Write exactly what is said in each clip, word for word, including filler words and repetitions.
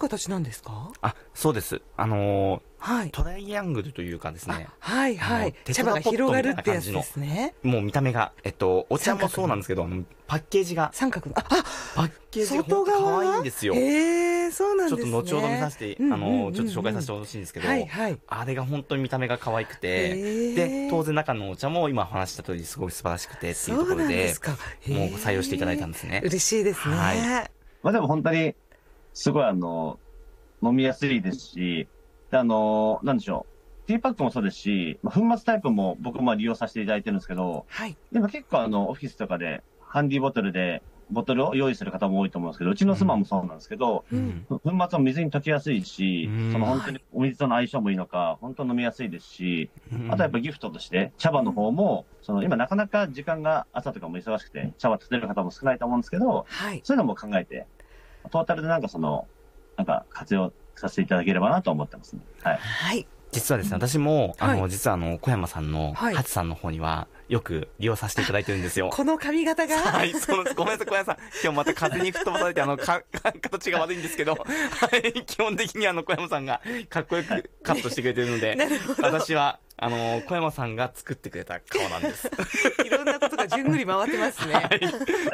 形なんですか？ あ、そうです。あのーはい。 トライアングルというかですね。 はいはい。茶葉が広がるってやつですね。 もう見た目が、えっと、お茶もそうなんですけど、パッケージが。 三角の。あ、 パッケージが本当可愛いんですよ。 へえ、そうなんですね。 ちょっと後ほど見させて、あの、ちょっと紹介させてほしいんですけど、はいはい、あれが本当に見た目が可愛くて、で、当然中のお茶も今話した通りすごい素晴らしくてっていうところで、もう採用していただいたんですね。 嬉しいですね。はい、 まあでも本当に、すごいあの、飲みやすいですし、あの、なんでしょう。ティーパックもそうですし、まあ、粉末タイプも僕も利用させていただいてるんですけど、はい。でも結構あの、オフィスとかで、ハンディボトルで、ボトルを用意する方も多いと思うんですけど、うちの妻もそうなんですけど、うん、粉末は水に溶けやすいし、うん、その本当にお水との相性もいいのか、本当飲みやすいですし、うん、あとやっぱギフトとして、茶葉の方も、その今なかなか時間が朝とかも忙しくて、茶葉立てる方も少ないと思うんですけど、はい、そういうのも考えて、トータルでなんかその、なんか活用させていただければなと思ってますね。はい。 はい。 実はですね、私も、あの、実はあの、小山さんの、ハチさんの方には、よく利用させていただいてるんですよ。 この髪型がはい、そうです。ごめんなさい、小山さん。今日また風に吹っ飛ばされて、あの、か、形が悪いんですけど、はい、基本的にあの、小山さんがかっこよくカットしてくれてるので、私は、あの、小山さんが作ってくれた顔なんです。 いろんなことがじゅんぐり回ってますね。はい。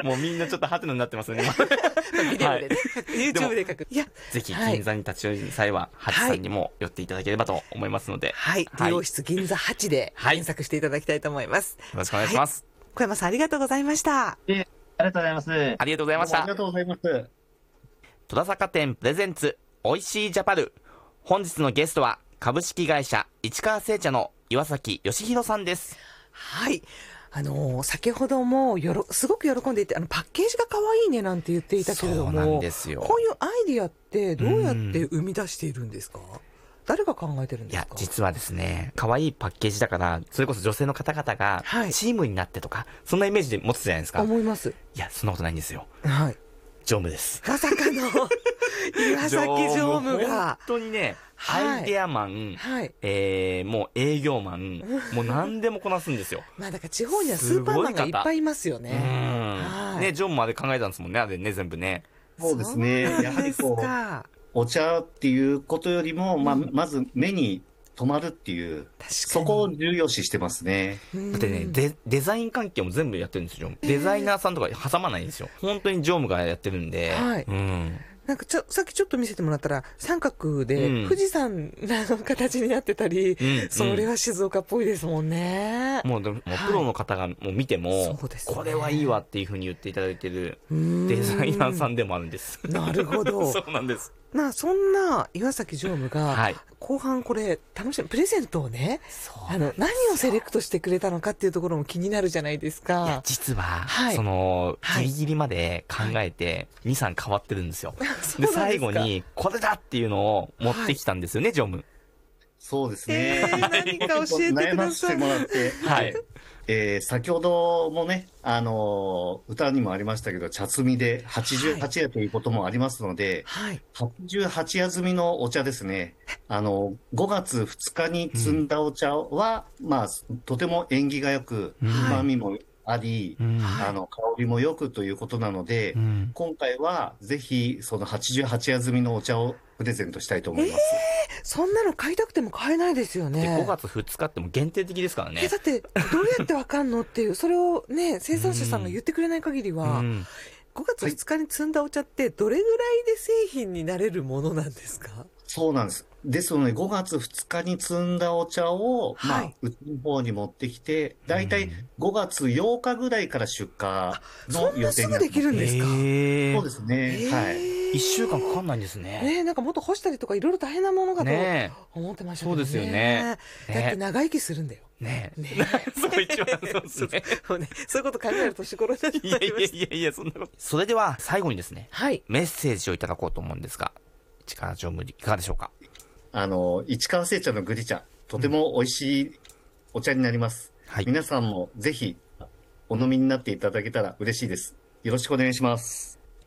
もうみんなちょっとハテナになってますね。 ビデオでね、YouTube で書く。 いや、ぜひ銀座に立ち寄る際は、ハチさんにも寄っていただければと思いますので。 はい。美容室銀座はちで検索していただきたいと思います。 よろしくお願いします。 小山さん、ありがとうございました。 え、ありがとうございます。 ありがとうございました。 ありがとうございます。 戸田坂店プレゼンツ、おいしいジャパル。本日のゲストは、株式会社市川製茶の岩崎義弘さんです。 はい。あのー、先ほどもよろ、すごく喜んでいて、あの、パッケージが可愛いねなんて言っていたけれども、 そうなんですよ。 こういうアイディアってどうやって生み出しているんですか？誰が考えてるんですか？ いや、実はですね、可愛いパッケージだから、それこそ女性の方々が、チームになってとか、はい、そんなイメージで持つじゃないですか。 思います。 いや、そんなことないんですよ。 はい。 常務です。 まさかの、岩崎常務が。 本当にね、アイデアマン、はい、えー、もう営業マン、もう何でもこなすんですよ。 まあだから地方にはスーパーマンがいっぱいいますよね。 うん。ね、常務まで考えたんですもんね、あれね、全部ね。 そうですね。やはりこう、お茶っていうことよりも、まあ、まず目に止まるっていう、そこを重要視してますね。 だってね、デ、デザイン関係も全部やってるんですよ。デザイナーさんとか挟まないんですよ。本当に常務がやってるんで。はい。うん。 なんかちょ、さっきちょっと見せてもらったら、三角で富士山の形になってたり、うん、それは静岡っぽいですもんね。 もう、でもプロの方がもう見ても、はいね、これはいいわっていうふうに言っていただいてるデザイナーさんでもあるんです。 なるほど。 そうなんです。 まあ、そんな岩崎常務が、はい、後半これ、楽しみ、プレゼントをね、あの、何をセレクトしてくれたのかっていうところも気になるじゃないですか。いや、 実は、はい、その、ギリギリまで考えて、に、さん変わってるんですよ。で、最後に、これだっていうのを持ってきたんですよね、はい、常務。 そうですね。 えー、何か教えてください。 悩ませてもらって。はい。えー、先ほどもね、あのー、歌にもありましたけど、茶摘みではちじゅうはち夜ということもありますので、はい、はちじゅうはち夜摘みのお茶ですね。あの、ごがつふつかに摘んだお茶は、うん、まあ、とても縁起が良く、旨味もあり、うん、あの、香りも良くということなので、うん、今回はぜひ、そのはちじゅうはち夜摘みのお茶をプレゼントしたいと思います。 えー、そんなの買いたくても買えないですよね。 ごがつふつかっても限定的ですからね。 え、だって、どうやってわかんのっていう、それをね、生産者さんが言ってくれない限りは、うん、ごがつふつかに摘んだお茶って、どれぐらいで製品になれるものなんですか？ そうなんです。ですので、ごがつふつかに摘んだお茶を、はい、まあ、うちの方に持ってきて、だいたいごがつようかぐらいから出荷の予定になってます。そんなすぐできるんですか？ そうですね。はい。 一週間かかんないんですね。 ねえ、なんかもっと干したりとかいろいろ大変なものかと思ってましたけどね。 そうですよね。 だって長生きするんだよ。 ねえ。ねえ。そう一番そうですね。 そうね。そういうこと考える年頃になっていやいやいやいや、そんなこと。それでは最後にですね、 はい。 メッセージをいただこうと思うんですが、市川常務いかがでしょうか？ あの、市川製茶のグリ茶、とても美味しいお茶になります。はい。皆さんもぜひお飲みになっていただけたら嬉しいです。よろしくお願いします。